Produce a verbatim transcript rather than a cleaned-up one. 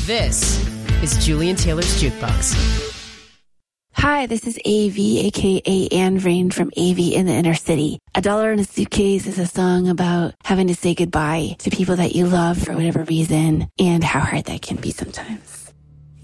This is Julian Taylor's Jukebox. Hi, this is A V, aka Anne Rain from A V in the Inner City. A Dollar in a Suitcase is a song about having to say goodbye to people that you love for whatever reason and how hard that can be sometimes.